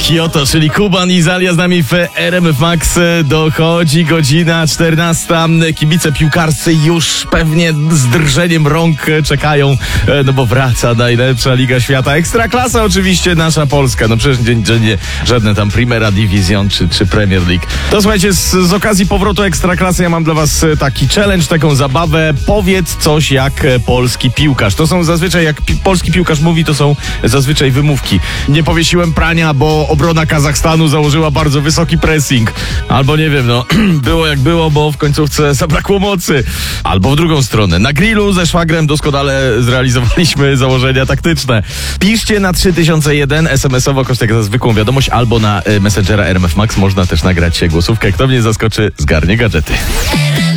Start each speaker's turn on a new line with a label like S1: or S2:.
S1: Kyoto, czyli Kuban i Zalia z nami w RMF Max. Dochodzi godzina 14. Kibice piłkarscy już pewnie z drżeniem rąk czekają, no bo wraca najlepsza Liga Świata. Ekstraklasa oczywiście, nasza Polska. No przecież nie żadne tam Primera Division czy Premier League. To słuchajcie, z okazji powrotu Ekstraklasy ja mam dla was taki challenge, taką zabawę. Powiedz coś jak polski piłkarz. To są zazwyczaj, jak polski piłkarz mówi, to są zazwyczaj wymówki. Nie powiesiłem prania, bo obrona Kazachstanu założyła bardzo wysoki pressing. Albo nie wiem, no było jak było, bo w końcówce zabrakło mocy. Albo w drugą stronę. Na grillu ze szwagrem doskonale zrealizowaliśmy założenia taktyczne. Piszcie na 3001 SMS-owo kosztek za zwykłą wiadomość albo na Messengera RMF Max. Można też nagrać głosówkę. Kto mnie zaskoczy, zgarnie gadżety.